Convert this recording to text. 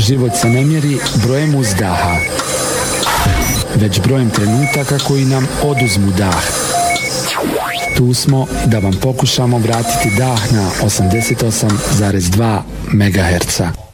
Život se ne mjeri brojem uzdaha, već brojem trenutaka koji nam oduzmu dah. Tu smo da vam pokušamo vratiti dah na 88,2 MHz.